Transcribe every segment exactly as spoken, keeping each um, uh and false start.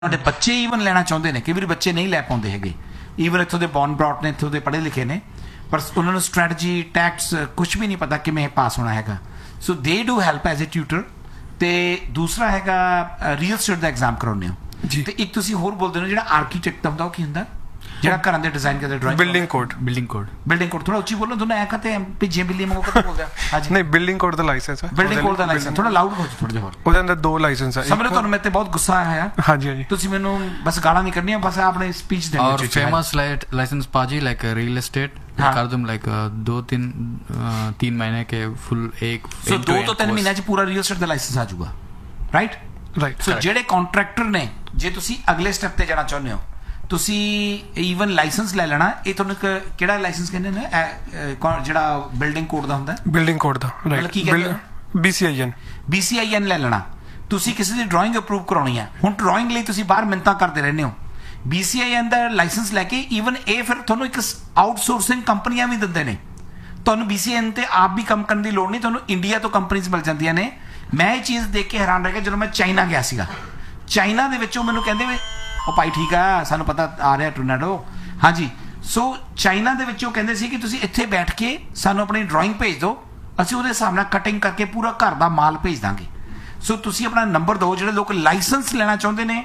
ਤੁਹਾਡੇ ਬੱਚੇ ਈਵਨ ਲੈਣਾ ਚਾਹੁੰਦੇ ਨੇ, ਕਈ ਵਾਰੀ ਬੱਚੇ ਨਹੀਂ ਲੈ ਪਾਉਂਦੇ ਹੈਗੇ, ਈਵਨ ਇੱਥੋਂ ਦੇ ਬੌਰਨ ਬ੍ਰੌਟ ਨੇ, ਇੱਥੋਂ ਦੇ ਪੜ੍ਹੇ ਲਿਖੇ ਨੇ, ਪਰ ਉਹਨਾਂ ਨੂੰ ਸਟ੍ਰੈਟਜੀ ਟੈਕਸ ਕੁਛ ਵੀ ਨਹੀਂ ਪਤਾ ਕਿਵੇਂ ਪਾਸ ਹੋਣਾ ਹੈਗਾ। ਸੋ ਦੇ do help as a tutor. ਤੇ ਦੂਸਰਾ ਹੈਗਾ ਰੀਅਲ ਸਟੇਟ ਦਾ ਐਗਜ਼ਾਮ ਕਰਾਉਂਦੇ ਹੋ। ਤੇ ਇੱਕ ਤੁਸੀਂ ਹੋਰ ਬੋਲਦੇ ਹੋ ਜਿਹੜਾ ਆਰਕੀਟੈਕਟ ਹੁੰਦਾ, ਉਹ ਕੀ ਹੁੰਦਾ? ਜਿਹੜਾ ਘਰਾਂ ਦੇ ਡਿਜ਼ਾਈਨ ਕਰਦੇ drawing. Building code. Building code building code ਥੋੜਾ ਉੱਚੀ ਬੋਲੋ, ਦੋਨੋਂ ਐ ਕਹਤੇ ਪਿੱਛੇ ਬਿੱਲੀ ਵਾਂਗੂ ਕਹਤੇ ਬੋਲਦੇ ਆ। ਹਾਂਜੀ ਨਹੀਂ, ਬਿਲਡਿੰਗ ਕੋਡ ਦਾ ਲਾਇਸੈਂਸ ਹੈ। ਬਿਲਡਿੰਗ ਕੋਡ ਦਾ ਲਾਇਸੈਂਸ ਥੋੜਾ ਲਾਊਡ ਹੋ ਜਾ, ਥੋੜਾ ਜਿਹਾ ਹੋਰ। ਉਹਦੇ ਅੰਦਰ ਦੋ ਲਾਇਸੈਂਸ ਹੈ। ਸਮਝ ਲਓ ਤੁਹਾਨੂੰ ਮੇਰੇ ਤੇ ਬਹੁਤ ਗੁੱਸਾ ਆਇਆ। ਹਾਂਜੀ ਹਾਂਜੀ। ਤੁਸੀਂ ਮੈਨੂੰ ਬਸ ਗਾਲਾਂ ਨਹੀਂ ਕੱਢਣੀਆਂ, ਬਸ ਆਪਣੇ ਸਪੀਚ ਦੇਣੀ और फेमस लाइसेंस पाजी लाइक रियल एस्टेट कर दूं लाइक दो तीन तीन महीने के फुल एक सो दो तो तीन महीने ਚ ਪੂਰਾ ਰੀਅਲ ਸਟੇਟ ਦਾ ਲਾਇਸੈਂਸ ਆ ਜਾਊਗਾ, ਰਾਈਟ? ਰਾਈਟ। ਸੋ ਜਿਹੜੇ ਕੰਟਰੈਕਟਰ ਨੇ, ਜੇ ਤੁਸੀਂ ਅਗਲੇ ਸਟੈਪ ਤੇ ਜਾਣਾ ਚਾਹੁੰਦੇ ਹੋ, ਤੁਸੀਂ ਈਵਨ ਲਾਇਸੈਂਸ ਲੈ ਲੈਣਾ। ਇਹ ਤੁਹਾਨੂੰ ਇੱਕ ਕਿਹੜਾ ਲਾਇਸੈਂਸ ਕਹਿੰਦੇ ਨੇ, ਜਿਹੜਾ ਬਿਲਡਿੰਗ ਕੋਡ ਦਾ ਹੁੰਦਾ? ਬਿਲਡਿੰਗ ਕੋਡ ਦਾ, ਰਾਈਟ। ਬੀਸੀਆਈਐਨ ਬੀਸੀਆਈਐਨ ਲੈ ਲੈਣਾ। ਤੁਸੀਂ ਕਿਸੇ ਦੀ ਡਰਾਇੰਗ ਅਪਰੂਵ ਕਰਾਉਣੀ ਹੈ, ਹੁਣ ਡਰਾਇੰਗ ਲਈ ਤੁਸੀਂ ਬਾਹਰ ਮਿੰਨਤਾਂ ਕਰਦੇ ਰਹਿੰਦੇ ਹੋ, ਬੀਸੀਆਈਐਨ ਦਾ ਲਾਇਸੈਂਸ ਲੈ ਕੇ ਈਵਨ ਇਹ ਫਿਰ ਤੁਹਾਨੂੰ ਇੱਕ ਆਊਟਸੋਰਸਿੰਗ ਕੰਪਨੀਆਂ ਵੀ ਦਿੰਦੇ ਨੇ। ਤੁਹਾਨੂੰ ਬੀਸੀਆਈਐਨ ਤੇ ਆਪ ਵੀ ਕੰਮ ਕਰਨ ਦੀ ਲੋੜ ਨਹੀਂ, ਤੁਹਾਨੂੰ ਇੰਡੀਆ ਤੋਂ ਕੰਪਨੀਜ਼ ਮਿਲ ਜਾਂਦੀਆਂ ਨੇ। ਮੈਂ ਇਹ ਚੀਜ਼ ਦੇਖ ਕੇ ਹੈਰਾਨ ਰਹਿ ਗਿਆ ਜਦੋਂ ਮੈਂ ਚਾਈਨਾ ਗਿਆ ਸੀਗਾ। ਚਾਈਨਾ ਦੇ ਵਿੱਚੋਂ ਮੈਨੂੰ ਕਹਿੰਦੇ ਵੀ ਉਹ ਭਾਈ ਠੀਕ ਆ, ਸਾਨੂੰ ਪਤਾ ਆ ਰਿਹਾ ਟੋਰਨੇਡੋ। ਹਾਂਜੀ। ਸੋ ਚਾਈਨਾ ਦੇ ਵਿੱਚ ਉਹ ਕਹਿੰਦੇ ਸੀ ਕਿ ਤੁਸੀਂ ਇੱਥੇ ਬੈਠ ਕੇ ਸਾਨੂੰ ਆਪਣੀ ਡਰਾਇੰਗ ਭੇਜ ਦਿਓ, ਅਸੀਂ ਉਹਦੇ ਹਿਸਾਬ ਨਾਲ ਕਟਿੰਗ ਕਰਕੇ ਪੂਰਾ ਘਰ ਦਾ ਮਾਲ ਭੇਜ ਦਾਂਗੇ। ਸੋ ਤੁਸੀਂ ਆਪਣਾ ਨੰਬਰ ਦਿਓ। ਜਿਹੜੇ ਲੋਕ ਲਾਇਸੈਂਸ ਲੈਣਾ ਚਾਹੁੰਦੇ ਨੇ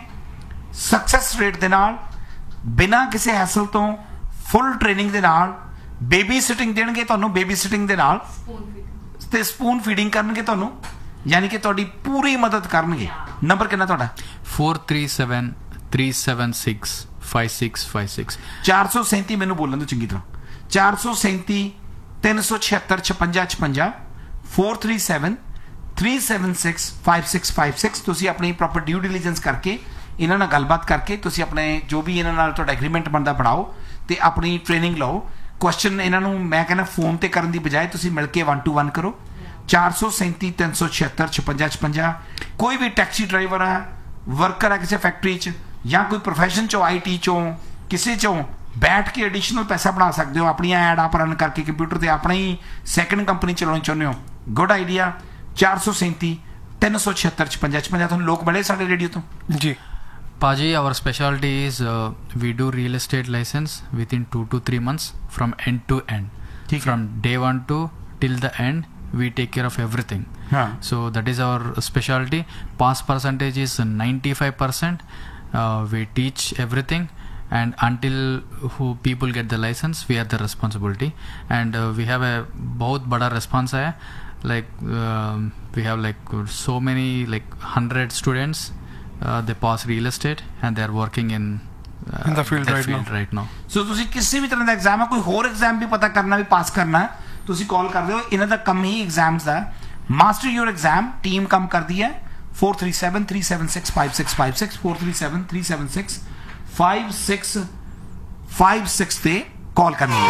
ਸਕਸੈਸ ਰੇਟ ਦੇ ਨਾਲ, ਬਿਨਾਂ ਕਿਸੇ ਹੈਸਲ ਤੋਂ, ਫੁੱਲ ਟ੍ਰੇਨਿੰਗ ਦੇ ਨਾਲ, ਬੇਬੀ ਸਿਟਿੰਗ ਦੇਣਗੇ ਤੁਹਾਨੂੰ, ਬੇਬੀ ਸਿਟਿੰਗ ਦੇ ਨਾਲ ਤੇ ਸਪੂਨ ਫੀਡਿੰਗ ਕਰਨਗੇ ਤੁਹਾਨੂੰ, ਯਾਨੀ ਕਿ ਤੁਹਾਡੀ ਪੂਰੀ ਮਦਦ ਕਰਨਗੇ। ਨੰਬਰ ਕਿੰਨਾ ਤੁਹਾਡਾ? Four three seven three seven six five six five six ਚਾਰ ਸੌ ਸੈਂਤੀ ਮੈਨੂੰ ਬੋਲਣ ਦਿਓ ਚੰਗੀ ਤਰ੍ਹਾਂ। ਚਾਰ ਸੌ ਸੈਂਤੀ ਤਿੰਨ ਸੌ ਛਿਹੱਤਰ ਛਪੰਜਾ ਛਪੰਜਾ four three seven three seven six five six five six. ਤੁਸੀਂ ਆਪਣੀ ਪ੍ਰੋਪਰ ਡਿਊ ਡਿਲੀਜੈਂਸ ਕਰਕੇ, ਇਹਨਾਂ ਨਾਲ ਗੱਲਬਾਤ ਕਰਕੇ, ਤੁਸੀਂ ਆਪਣੇ ਜੋ ਵੀ ਇਹਨਾਂ ਨਾਲ ਤੁਹਾਡਾ ਐਗਰੀਮੈਂਟ ਬਣਦਾ ਬਣਾਓ ਤੇ ਆਪਣੀ ਟ੍ਰੇਨਿੰਗ ਲਓ। ਕੁਐਸਚਨ ਇਹਨਾਂ ਨੂੰ ਮੈਂ ਕਹਿੰਦਾ ਫੋਨ ਤੇ ਕਰਨ ਦੀ ਬਜਾਏ ਤੁਸੀਂ ਮਿਲ ਕੇ ਵਨ ਟੂ ਵਨ ਕਰੋ। ਚਾਰ ਸੌ ਸੈਂਤੀ ਤਿੰਨ ਸੌ ਛਿਹੱਤਰ ਛਪੰਜਾ ਛਪੰਜਾ। ਕੋਈ ਵੀ ਟੈਕਸੀ ਡਰਾਈਵਰ ਆ, ਵਰਕਰ ਆ ਕਿਸੇ ਫੈਕਟਰੀ 'ਚ, ਜਾਂ ਕੋਈ ਪ੍ਰੋਫੈਸ਼ਨ 'ਚੋਂ, ਆਈ ਟੀ 'ਚੋਂ, ਕਿਸੇ 'ਚੋਂ ਬੈਠ ਕੇ ਐਡੀਸ਼ਨਲ ਪੈਸਾ ਬਣਾ ਸਕਦੇ ਹੋ। ਆਪਣੀਆਂ ਐਡ ਆਪ ਰਨ ਕਰਕੇ ਕੰਪਿਊਟਰ ਤੇ ਆਪਣਾ ਹੀ ਸੈਕਿੰਡ ਕੰਪਨੀ ਚਲਾਉਣੀ ਚਾਹੁੰਦੇ ਹੋ, ਗੁੱਡ ਆਈਡੀਆ। ਚਾਰ ਸੌ ਸੈਂਤੀ ਤਿੰਨ ਸੌ ਛਿਹੱਤਰ ਛਪੰਜਾ ਛਪੰਜਾ। ਤੁਹਾਨੂੰ ਲੋਕ ਮਿਲੇ ਸਾਡੇ ਰੇਡੀਓ ਤੋਂ? ਜੀ Paji, our specialty is uh, we do real estate license within two to three months from end to end. Okay. From day one to till the end, we take care of everything. Huh. So that is our specialty. Pass percentage is ninety-five percent. Uh, we teach everything, and until who people get the license, we have the responsibility. And uh, we have a बहुत बड़ा response है. Like um, we have like so many like hundred students. Uh, they pass real estate and they are working in uh, in the field, right, field now. right now. ਸੋ ਤੁਸੀਂ ਕਿਸੇ ਵੀ ਤਰ੍ਹਾਂ ਦਾ exam ਹੈ, ਕੋਈ ਹੋਰ exam ਵੀ ਪਤਾ ਕਰਨਾ, ਵੀ ਪਾਸ ਕਰਨਾ, ਤੁਸੀਂ ਕਾਲ ਕਰਦੇ ਹੋ। ਇਹਨਾਂ ਦਾ ਕੰਮ ਹੀ exams the. Master your exam team ਕੰਮ ਕਰਦੀ ਹੈ। Four three seven three seven six five six five six four three seven three seven six five six five six ਤੇ ਕਾਲ ਕਰਨੀ ਹੈ।